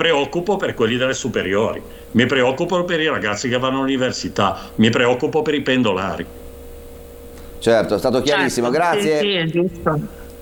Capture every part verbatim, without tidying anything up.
preoccupo per quelli delle superiori, mi preoccupo per i ragazzi che vanno all'università, mi preoccupo per i pendolari. Certo, è stato chiarissimo, certo, grazie. Sì, sì, è giusto.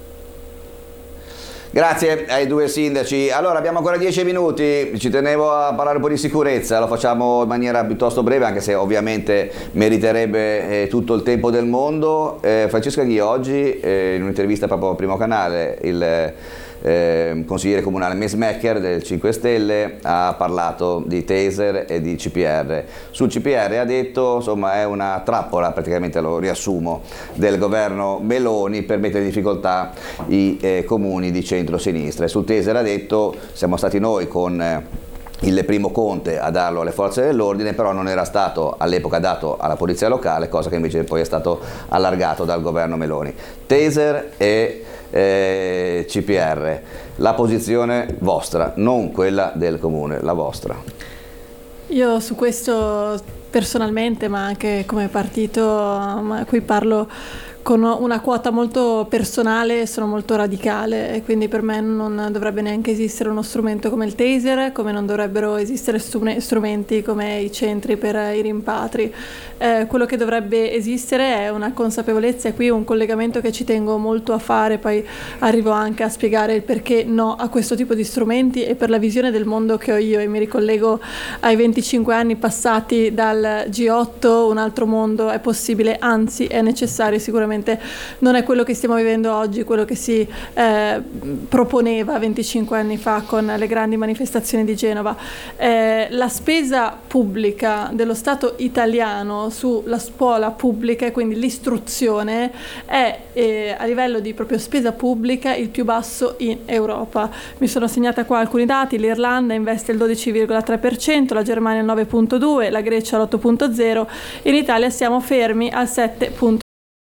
Grazie ai due sindaci. Allora, abbiamo ancora dieci minuti, ci tenevo a parlare un po' di sicurezza, lo facciamo in maniera piuttosto breve, anche se ovviamente meriterebbe eh, tutto il tempo del mondo. Eh, Francesca Ghi oggi, eh, in un'intervista proprio al Primo Canale, il eh, consigliere comunale Mesmecher del cinque Stelle ha parlato di taser e di C P R. Sul C P R ha detto, insomma, è una trappola, praticamente lo riassumo, del governo Meloni per mettere in difficoltà i eh, comuni di centro-sinistra. E sul taser ha detto, siamo stati noi con eh, il primo Conte a darlo alle forze dell'ordine, però non era stato all'epoca dato alla polizia locale, cosa che invece poi è stato allargato dal governo Meloni. Taser e eh, C P R, la posizione vostra, non quella del comune, la vostra. Io su questo personalmente, ma anche come partito, ma qui parlo con una quota molto personale, sono molto radicale e quindi per me non dovrebbe neanche esistere uno strumento come il taser, come non dovrebbero esistere strumenti come i centri per i rimpatri. Eh, quello che dovrebbe esistere è una consapevolezza, e qui un collegamento che ci tengo molto a fare, poi arrivo anche a spiegare il perché no a questo tipo di strumenti e per la visione del mondo che ho io, e mi ricollego ai venticinque anni passati dal G otto. Un altro mondo è possibile, anzi è necessario, sicuramente non è quello che stiamo vivendo oggi, quello che si eh, proponeva venticinque anni fa con le grandi manifestazioni di Genova. Eh, la spesa pubblica dello Stato italiano sulla scuola pubblica e quindi l'istruzione è eh, a livello di proprio spesa pubblica il più basso in Europa. Mi sono segnata qua alcuni dati: l'Irlanda investe il dodici virgola tre per cento, la Germania il nove virgola due per cento, la Grecia l'otto virgola zero per cento, in Italia siamo fermi al sette virgola zero per cento.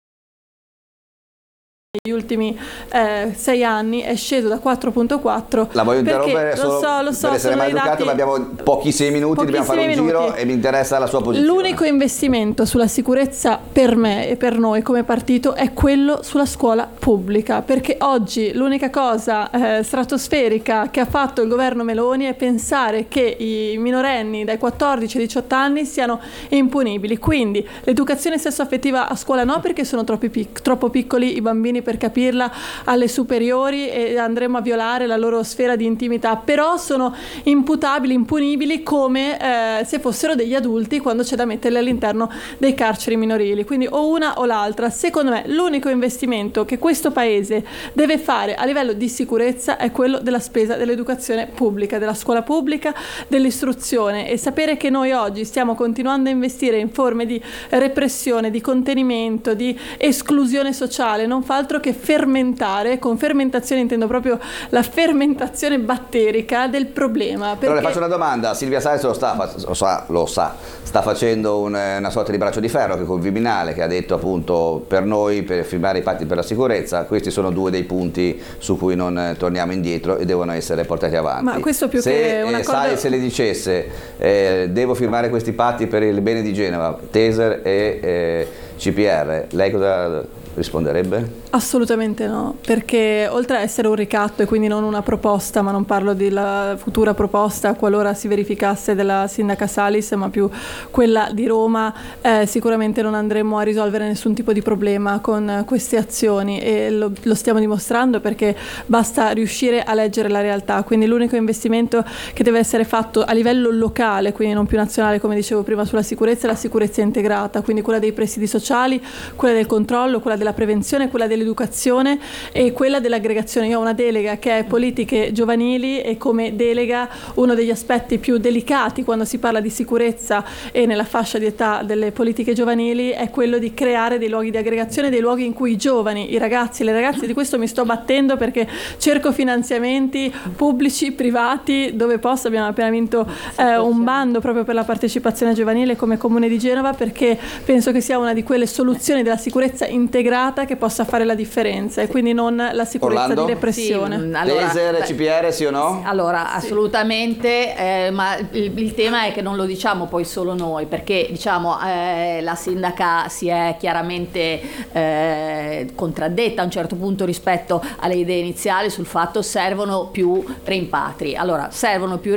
Negli ultimi eh, sei anni è sceso da quattro virgola quattro. La voglio interrompere lo solo so, lo so, per essere maleducato, dati... ma abbiamo pochissimi minuti, pochissimi dobbiamo fare un minuti. giro e mi interessa la sua posizione. L'unico investimento sulla sicurezza per me e per noi come partito è quello sulla scuola pubblica, perché oggi l'unica cosa eh, stratosferica che ha fatto il governo Meloni è pensare che i minorenni dai quattordici ai diciotto anni siano impunibili. Quindi l'educazione sessuaffettiva a scuola no, perché sono troppi pic- troppo piccoli i bambini per capirla, alle superiori e andremo a violare la loro sfera di intimità, però sono imputabili, impunibili come eh, se fossero degli adulti quando c'è da metterli all'interno dei carceri minorili. Quindi o una o l'altra. Secondo me l'unico investimento che questo paese deve fare a livello di sicurezza è quello della spesa dell'educazione pubblica, della scuola pubblica, dell'istruzione, e sapere che noi oggi stiamo continuando a investire in forme di repressione, di contenimento, di esclusione sociale non fa altro che fermentare. Con fermentazione intendo proprio la fermentazione batterica del problema. Perché... Però le faccio una domanda: Silvia Salis lo sta, lo sa, lo sa, sta facendo un, una sorta di braccio di ferro che col Viminale, che ha detto appunto per noi, per firmare i patti per la sicurezza, questi sono due dei punti su cui non torniamo indietro e devono essere portati avanti. Ma questo più se che una eh, cosa... Salis le dicesse eh, devo firmare questi patti per il bene di Genova, taser e eh, C P R, lei cosa risponderebbe? Assolutamente no, perché oltre a essere un ricatto e quindi non una proposta, ma non parlo della futura proposta qualora si verificasse della sindaca Salis, ma più quella di Roma, eh, sicuramente non andremo a risolvere nessun tipo di problema con queste azioni, e lo, lo stiamo dimostrando, perché basta riuscire a leggere la realtà. Quindi l'unico investimento che deve essere fatto a livello locale, quindi non più nazionale come dicevo prima, sulla sicurezza, è la sicurezza integrata, quindi quella dei presidi sociali, quella del controllo, quella della prevenzione, quella dell'educazione e quella dell'aggregazione. Io ho una delega che è politiche giovanili, e come delega uno degli aspetti più delicati quando si parla di sicurezza e nella fascia di età delle politiche giovanili è quello di creare dei luoghi di aggregazione, dei luoghi in cui i giovani, i ragazzi, le ragazze, di questo mi sto battendo perché cerco finanziamenti pubblici, privati, dove posso. Abbiamo appena vinto eh, un bando proprio per la partecipazione giovanile come Comune di Genova, perché penso che sia una di quelle soluzioni della sicurezza integrata che possa fare la differenza, e quindi non la sicurezza Orlando? di repressione. Sì, allora, Taser, C P R, sì o no? Allora, Sì. assolutamente, eh, ma il, il tema è che non lo diciamo poi solo noi, perché diciamo eh, la sindaca si è chiaramente eh, contraddetta a un certo punto rispetto alle idee iniziali sul fatto servono più rimpatri. Allora, servono più